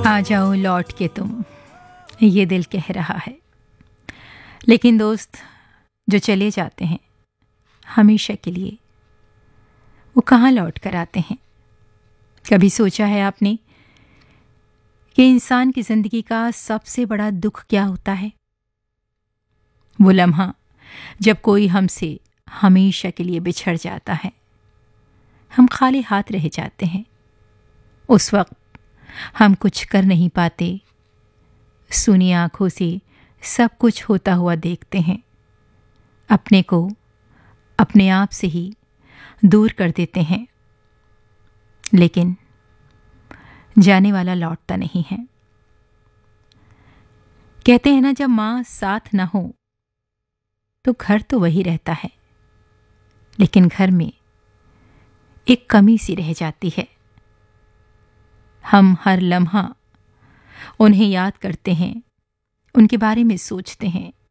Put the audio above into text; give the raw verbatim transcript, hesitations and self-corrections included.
आ जाओ लौट के तुम, ये दिल कह रहा है। लेकिन दोस्त जो चले जाते हैं हमेशा के लिए, वो कहाँ लौट कर आते हैं? कभी सोचा है आपने कि इंसान की जिंदगी का सबसे बड़ा दुख क्या होता है? वो लम्हा जब कोई हमसे हमेशा के लिए बिछड़ जाता है, हम खाली हाथ रह जाते हैं। उस वक्त हम कुछ कर नहीं पाते, सुनी आंखों से सब कुछ होता हुआ देखते हैं, अपने को अपने आप से ही दूर कर देते हैं। लेकिन जाने वाला लौटता नहीं है। कहते हैं ना, जब मां साथ ना हो तो घर तो वही रहता है, लेकिन घर में एक कमी सी रह जाती है। हम हर लम्हा उन्हें याद करते हैं, उनके बारे में सोचते हैं,